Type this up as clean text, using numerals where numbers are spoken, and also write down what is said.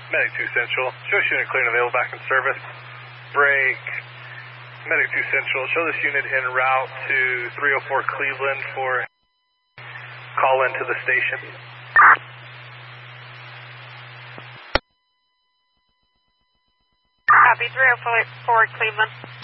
Medic 2 Central, show this unit clear and available back in service. Break. Medic 2 Central, show this unit en route to 304 Cleveland for call into the station. Copy, 304 Cleveland.